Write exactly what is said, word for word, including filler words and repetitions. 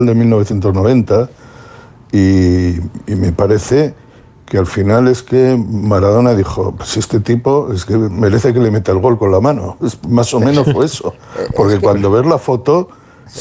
de mil novecientos noventa y, y me parece que al final es que Maradona dijo, pues este tipo es que merece que le meta el gol con la mano. Es, más o menos fue eso. Porque es que... cuando ves la foto,